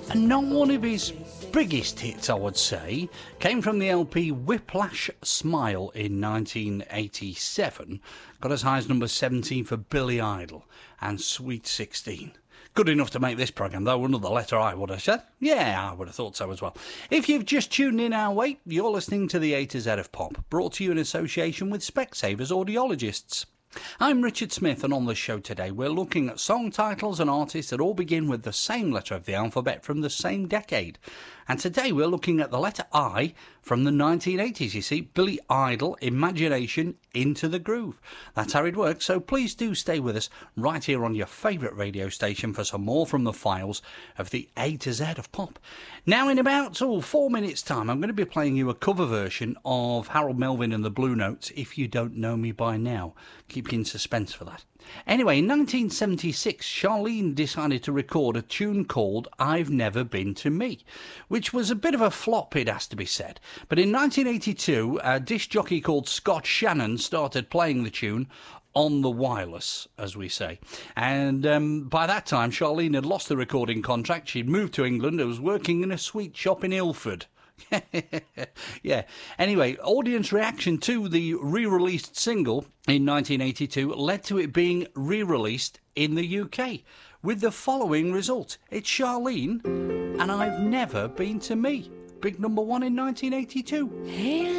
And one of his biggest hits, I would say, came from the LP Whiplash Smile in 1987. Got as high as number 17 for Billy Idol and Sweet 16. Good enough to make this programme, though, another letter I would have said. Yeah, I would have thought so as well. If you've just tuned in our way, you're listening to the A to Z of Pop, brought to you in association with Specsavers Audiologists. I'm Richard Smith, and on the show today we're looking at song titles and artists that all begin with the same letter of the alphabet from the same decade. And today we're looking at the letter I from the 1980s. You see, Billy Idol, Imagination, Into the Groove. That's how it works, so please do stay with us right here on your favourite radio station for some more from the files of the A to Z of Pop. Now, in about 4 minutes' time, I'm going to be playing you a cover version of Harold Melvin and the Blue Notes, If You Don't Know Me By Now. Keep you in suspense for that. Anyway, in 1976, Charlene decided to record a tune called I've Never Been to Me, which was a bit of a flop, it has to be said. But in 1982, a disc jockey called Scott Shannon started playing the tune on the wireless, as we say. And by that time, Charlene had lost the recording contract. She'd moved to England and was working in a sweet shop in Ilford. Yeah. Anyway, audience reaction to the re-released single in 1982 led to it being re-released in the UK with the following result. It's Charlene and I've Never Been to Me. Big number one in 1982.